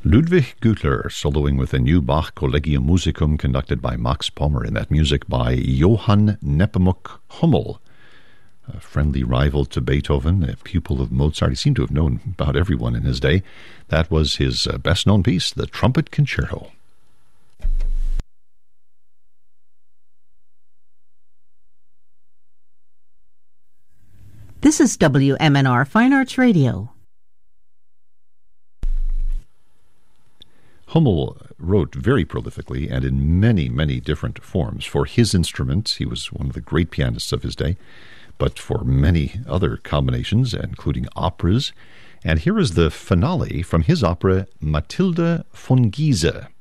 Ludwig Gütler soloing with a new Bach Collegium Musicum conducted by Max Pommer, in that music by Johann Nepomuk Hummel, a friendly rival to Beethoven, a pupil of Mozart. He seemed to have known about everyone in his day. That was his best-known piece, the Trumpet Concerto. This is WMNR Fine Arts Radio. Hummel wrote very prolifically and in many, many different forms. For his instrument, he was one of the great pianists of his day, but for many other combinations, including operas. And here is the finale from his opera, Mathilde von Giese.